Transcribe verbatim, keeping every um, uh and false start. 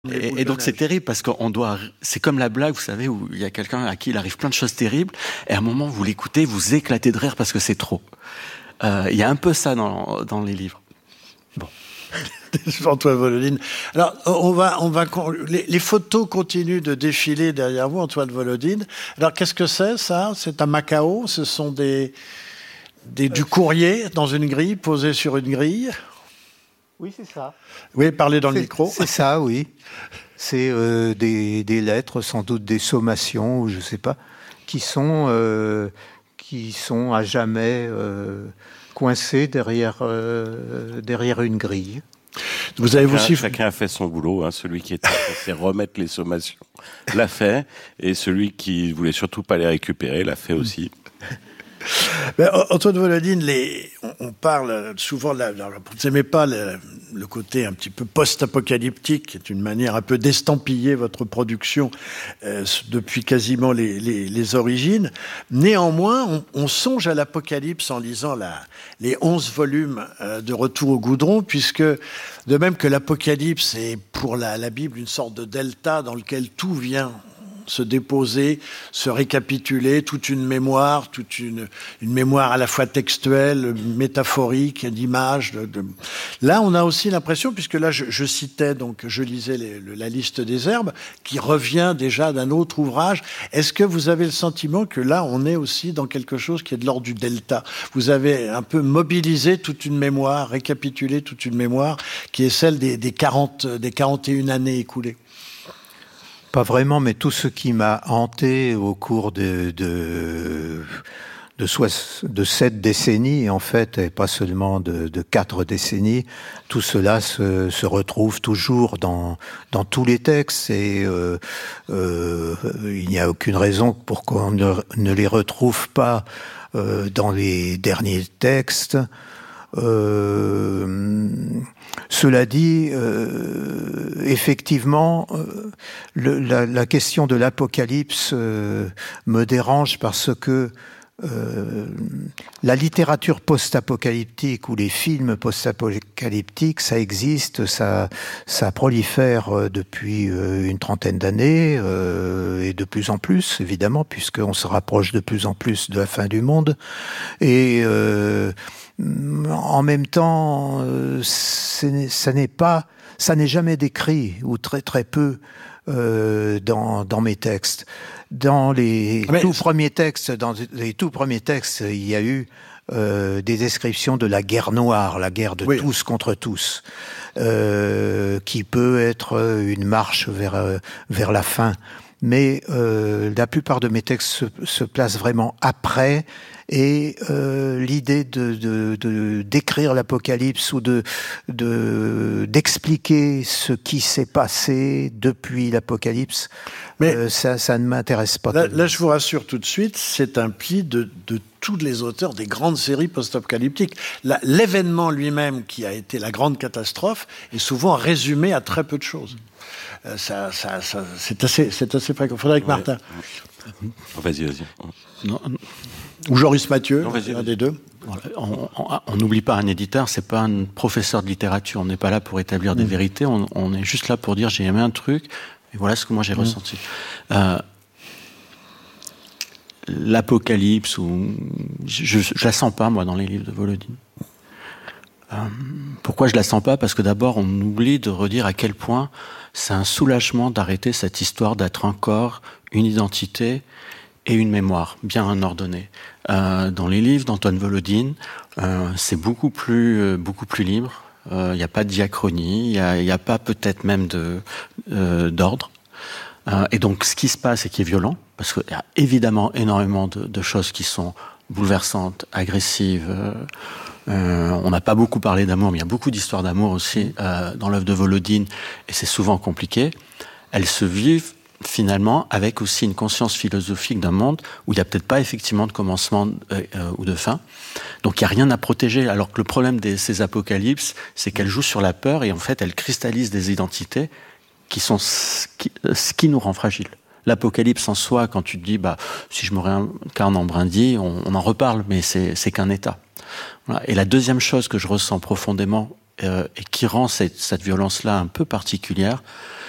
Et, et donc c'est terrible parce qu'on doit, c'est comme la blague, vous savez, où il y a quelqu'un à qui il arrive plein de choses terribles, et à un moment vous l'écoutez, vous éclatez de rire parce que c'est trop. Euh, il y a un peu ça dans, dans les livres. Bon. Antoine Volodine. Alors, on va, on va, les, les photos continuent de défiler derrière vous, Antoine Volodine. Alors, qu'est-ce que c'est, ça? C'est à Macao? Ce sont des, des, du courrier dans une grille, posé sur une grille? Oui, c'est ça. Oui, parlez dans le c'est, micro. C'est ça, oui. C'est euh, des, des lettres, sans doute des sommations, ou je ne sais pas, qui sont, euh, qui sont à jamais euh, coincées derrière, euh, derrière une grille. Vous avez chacun, aussi... chacun a fait son boulot. Hein. Celui qui était censé remettre les sommations l'a fait, et celui qui voulait surtout pas les récupérer l'a fait aussi. Mais, Antoine Volodine, les, on, on parle souvent, de la, vous n'aimez pas le, le côté un petit peu post-apocalyptique, qui est une manière un peu d'estampiller votre production euh, depuis quasiment les, les, les origines. Néanmoins, on, on songe à l'apocalypse en lisant la, les onze volumes euh, de Retour au goudron, puisque de même que l'apocalypse est pour la, la Bible une sorte de delta dans lequel tout vient se déposer, se récapituler, toute une mémoire, toute une, une mémoire à la fois textuelle, métaphorique, d'images. De, de... Là, on a aussi l'impression, puisque là, je, je citais, donc, je lisais les, le, la liste des herbes, qui revient déjà d'un autre ouvrage. Est-ce que vous avez le sentiment que là, on est aussi dans quelque chose qui est de l'ordre du delta? Vous avez un peu mobilisé toute une mémoire, récapitulé toute une mémoire, qui est celle des, des, quarante, des quarante et une années écoulées. Pas vraiment, mais tout ce qui m'a hanté au cours de, de, de, soix, de sept décennies, en fait, et pas seulement de, de quatre décennies, tout cela se, se retrouve toujours dans, dans tous les textes, et euh, euh, il n'y a aucune raison pour qu'on ne, ne les retrouve pas euh, dans les derniers textes. Euh, cela dit, euh, effectivement, euh, le, la, la question de l'apocalypse euh, me dérange parce que euh, la littérature post-apocalyptique ou les films post-apocalyptiques, ça existe, ça, ça prolifère depuis une trentaine d'années euh, et de plus en plus, évidemment, puisqu'on se rapproche de plus en plus de la fin du monde. Et euh, en même temps, euh, ça n'est pas, ça n'est jamais décrit, ou très très peu, euh, dans, dans mes textes. Dans les Mais... tout premiers textes, dans les tout premiers textes, il y a eu euh, des descriptions de la guerre noire, la guerre de oui. tous contre tous, euh, qui peut être une marche vers vers la fin. Mais euh, la plupart de mes textes se, se placent vraiment après, et euh, l'idée de, de, de d'écrire l'apocalypse ou de, de d'expliquer ce qui s'est passé depuis l'apocalypse, mais euh, ça, ça ne m'intéresse pas. Là, là, je vous rassure tout de suite, c'est un pli de, de tous les auteurs des grandes séries post-apocalyptiques. La, l'événement lui-même, qui a été la grande catastrophe, est souvent résumé à très peu de choses. Euh, ça, ça, ça, c'est assez, c'est assez fréquent. Frédéric ouais. Martin. Vas-y, vas-y. Non, non. Ou Joris Mathieu, non, vas-y, un vas-y. des deux. On n'oublie pas, un éditeur, c'est pas un professeur de littérature. On n'est pas là pour établir des mmh. vérités. On, on est juste là pour dire j'ai aimé un truc et voilà ce que moi j'ai mmh. ressenti. Euh, l'apocalypse, ou je, je, je la sens pas moi dans les livres de Volodine. Euh, pourquoi je la sens pas? Parce que d'abord, on oublie de redire à quel point c'est un soulagement d'arrêter cette histoire d'être un corps, une identité et une mémoire bien ordonnée. Euh, dans les livres d'Antoine Volodine, euh, c'est beaucoup plus, euh, beaucoup plus libre. Il euh, n'y a pas de diachronie, il n'y a, y a pas peut-être même de, euh, d'ordre. Euh, et donc, ce qui se passe et qui est violent, parce qu'il y a évidemment énormément de, de choses qui sont bouleversantes, agressives. Euh, euh, on n'a pas beaucoup parlé d'amour, mais il y a beaucoup d'histoires d'amour aussi euh, dans l'œuvre de Volodine, et c'est souvent compliqué. Elles se vivent finalement avec aussi une conscience philosophique d'un monde où il n'y a peut-être pas effectivement de commencement euh, euh, ou de fin. Donc il n'y a rien à protéger, alors que le problème de ces apocalypses, c'est qu'elles jouent sur la peur, et en fait elles cristallisent des identités qui sont ce qui, ce qui nous rend fragiles. L'apocalypse en soi, quand tu te dis, bah, si je me réincarne en brindille, on, on en reparle, mais c'est, c'est qu'un état. Voilà. Et la deuxième chose que je ressens profondément euh, et qui rend cette, cette violence-là un peu particulière,